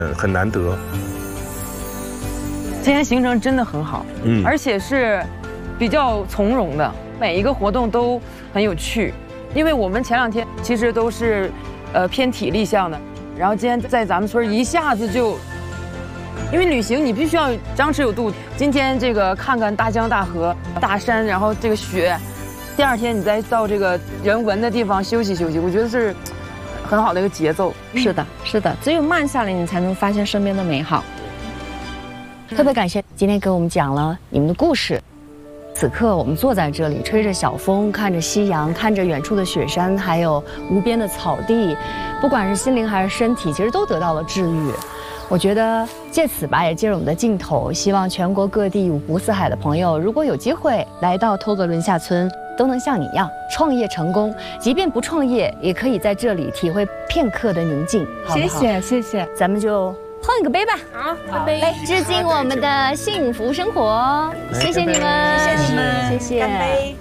很难得。 今天行程真的很好，而且是比较从容的，每一个活动都很有趣。因为我们前2天其实都是偏体力项的，然后今天在咱们村一下子就，因为旅行你必须要张弛有度。今天这个看看大江大河、大山，然后这个雪，第2天你再到这个人文的地方休息休息，我觉得是很好的一个节奏。 是的，是的，只有慢下来，你才能发现身边的美好。特别感谢今天给我们讲了你们的故事。此刻我们坐在这里，吹着小风，看着夕阳，看着远处的雪山，还有无边的草地，不管是心灵还是身体，其实都得到了治愈。我觉得借此吧，也借着我们的镜头，希望全国各地五湖四海的朋友，如果有机会来到托格伦下村，都能像你一样创业成功。即便不创业，也可以在这里体会片刻的宁静。好不好？ 谢谢，谢谢， 咱们就碰一个杯吧。 好， 好，来致敬我们的幸福生活。谢谢你们， 谢谢你们， 谢谢。 干杯。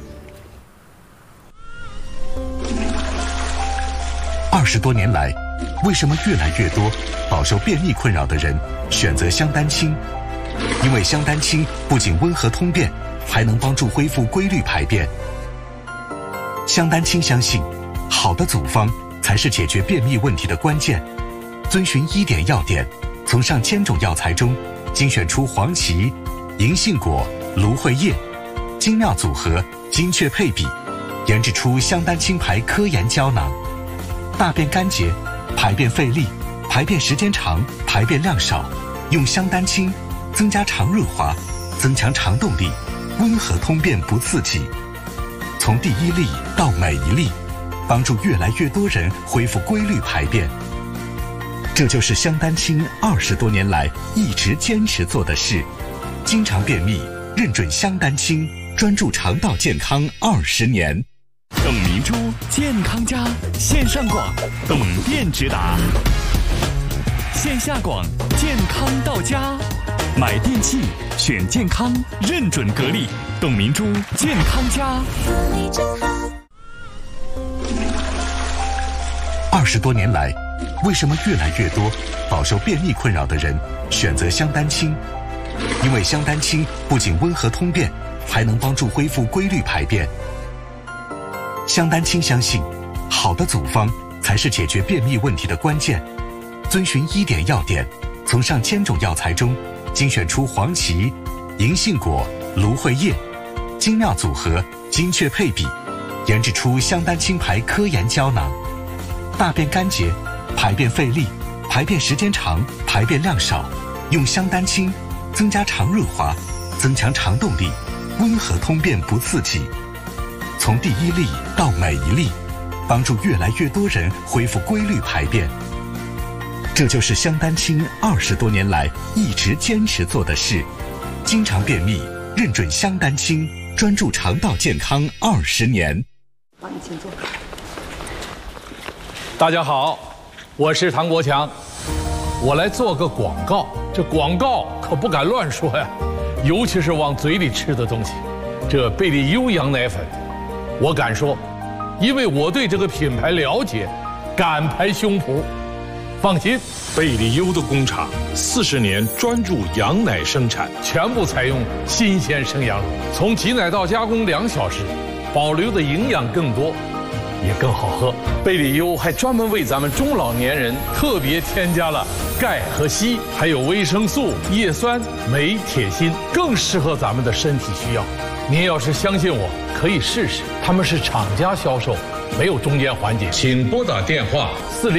20多年来，为什么越来越多饱受便秘困扰的人选择香丹青？因为香丹青不仅温和通便，还能帮助恢复规律排便。香丹青相信，好的组方才是解决便秘问题的关键。遵循1点要点，从上千种药材中精选出黄芪、银杏果、芦荟叶，精妙组合，精确配比，研制出香丹青牌科研胶囊。 大便干结，排便费力，排便时间长，排便量少，用香丹青增加肠润滑，增强肠动力，温和通便不刺激。从第1粒到每一粒，帮助越来越多人恢复规律排便。这就是香丹青20多年来一直坚持做的事。经常便秘，认准香丹青，专注肠道健康20年。 董明珠健康家线上广，懂便直达；线下广健康到家。买电器选健康，认准格力，董明珠健康家。 20多年来，为什么越来越多饱受便秘困扰的人选择香丹青？因为香丹青不仅温和通便，还能帮助恢复规律排便。 香丹青相信，好的组方才是解决便秘问题的关键。遵循1点要点，从上千种药材中精选出黄芪、银杏果、芦荟叶，精妙组合，精确配比，研制出香丹青牌科研胶囊。大便干结，排便费力，排便时间长，排便量少，用香丹青增加肠润滑，增强肠动力，温和通便不刺激。 从第1粒到每一粒，帮助越来越多人恢复规律排便。这就是香丹青20多年来一直坚持做的事。经常便秘，认准香丹青，专注肠道健康20年。 帮你请坐。 大家好，我是唐国强，我来做个广告。这广告可不敢乱说呀，尤其是往嘴里吃的东西。这贝利优羊奶粉。 我敢说，因为我对这个品牌了解，敢拍胸脯。放心， 贝利优的工厂40年专注羊奶生产， 全部采用新鲜生羊乳，从挤奶到加工2小时，保留的营养更多，也更好喝。贝利优还专门为咱们中老年人特别添加了钙和硒，还有维生素、叶酸、镁、铁、锌，更适合咱们的身体需要。 您要是相信我，可以试试。他们是厂家销售，没有中间环节。请拨打电话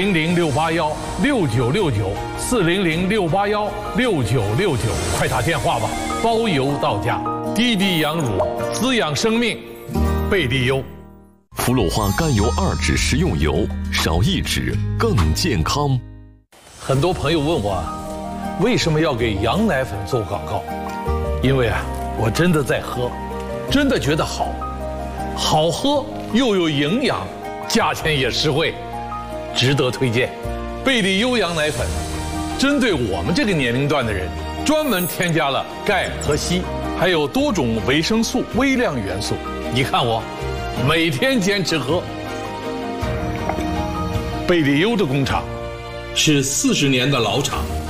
400-681-6969，400-681-6969，快打电话吧，包邮到家。滴滴羊乳，滋养生命，贝利优。 氟鲁化甘油2酯食用油，少1酯更健康。 很多朋友问我，为什么要给羊奶粉做广告？因为啊，我真的在喝。 真的觉得好，好喝又有营养，价钱也实惠，值得推荐。贝利优羊奶粉，针对我们这个年龄段的人，专门添加了钙和硒，还有多种维生素、微量元素。你看我，每天坚持喝。贝利优的工厂是40年的老厂。